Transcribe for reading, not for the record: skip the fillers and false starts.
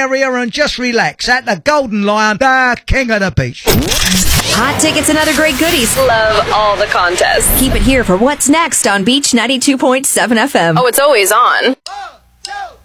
area and just relax at the Golden Lion, the king of the beach. Hot tickets and other great goodies. Love all the contests. Keep it here for what's next on Beach 92.7 FM. Oh, it's always on.